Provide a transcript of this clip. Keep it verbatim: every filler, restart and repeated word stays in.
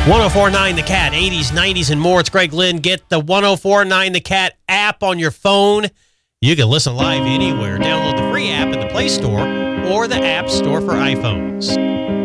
one oh four point nine The Cat, eighties, nineties, and more. It's Greg Lynn. Get the one oh four point nine The Cat app on your phone. You can listen live anywhere. Download the free app in the Play Store or the App Store for iPhones.